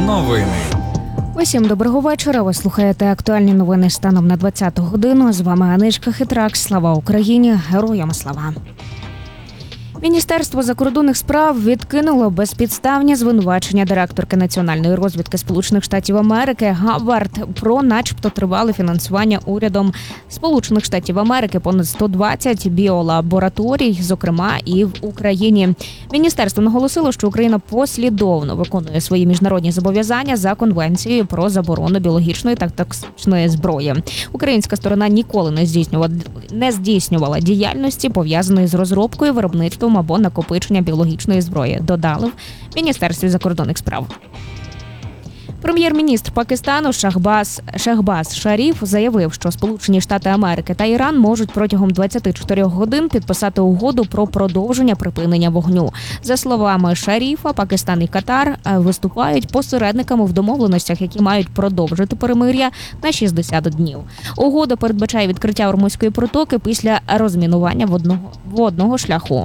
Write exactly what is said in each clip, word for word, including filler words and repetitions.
Новини. Усім доброго вечора. Ви слухаєте актуальні новини станом на двадцяту годину. З вами Аничка Хитрак. Слава Україні! Героям слава! Міністерство закордонних справ відкинуло безпідставні звинувачення директорки національної розвідки Сполучених Штатів Америки Гавард про начебто тривале фінансування урядом Сполучених Штатів Америки понад сто двадцять біолабораторій, зокрема і в Україні. Міністерство наголосило, що Україна послідовно виконує свої міжнародні зобов'язання за Конвенцією про заборону біологічної та токсичної зброї. Українська сторона ніколи не здійснювала, не здійснювала діяльності, пов'язаної з розробкою, виробництвом або накопичення біологічної зброї, додали в Міністерстві закордонних справ. Прем'єр-міністр Пакистану Шахбаз, Шехбаз Шаріф заявив, що Сполучені Штати Америки та Іран можуть протягом двадцяти чотирьох годин підписати угоду про продовження припинення вогню. За словами Шаріфа, Пакистан і Катар виступають посередниками в домовленостях, які мають продовжити перемир'я на шістдесят днів. Угода передбачає відкриття Ормузької протоки після розмінування водного, водного шляху.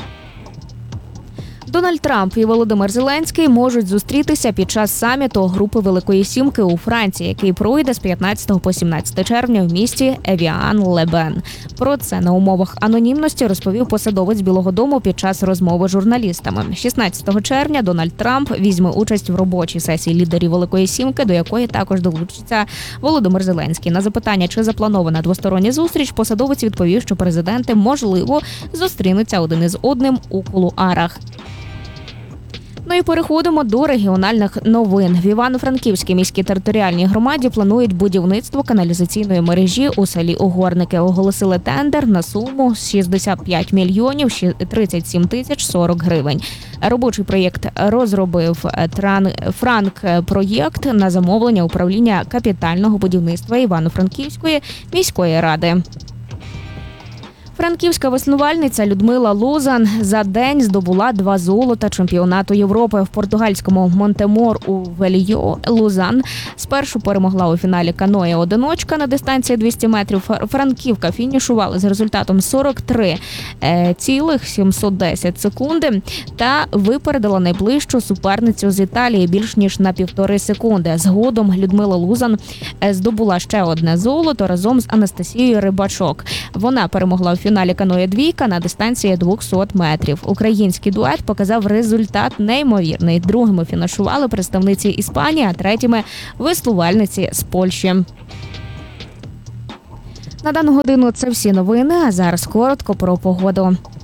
Дональд Трамп і Володимир Зеленський можуть зустрітися під час саміту Групи Великої Сімки у Франції, який пройде з п'ятнадцятого по сімнадцяте червня в місті Евіан-Ле-Бен. Про це на умовах анонімності розповів посадовець Білого дому під час розмови з журналістами. шістнадцятого червня Дональд Трамп візьме участь в робочій сесії лідерів Великої Сімки, до якої також долучиться Володимир Зеленський. На запитання, чи запланована двостороння зустріч, посадовець відповів, що президенти, можливо, зустрінуться один із одним у кулуарах. Ну і переходимо до регіональних новин. В Івано-Франківській міській територіальній громаді планують будівництво каналізаційної мережі у селі Угорники. Оголосили тендер на суму шістдесят п'ять мільйонів тридцять сім тисяч сорок гривень. Робочий проєкт розробив Франк-проєкт на замовлення управління капітального будівництва Івано-Франківської міської ради. Франківська веслувальниця Людмила Лузан за день здобула два золота чемпіонату Європи. В португальському Монтемор у Вельйо Лузан спершу перемогла у фіналі каноє-одиночка на дистанції двісті метрів. Франківка фінішувала з результатом сорок три цілих сімсот десять секунди та випередила найближчу суперницю з Італії більш ніж на півтори секунди. Згодом Людмила Лузан здобула ще одне золото разом з Анастасією Рибачок. Вона перемогла у фіналі каноє-двійка на дистанції двісті метрів. Український дует показав результат неймовірний. Другими фінішували представниці Іспанії, а третіми – веслувальниці з Польщі. На дану годину це всі новини, а зараз коротко про погоду.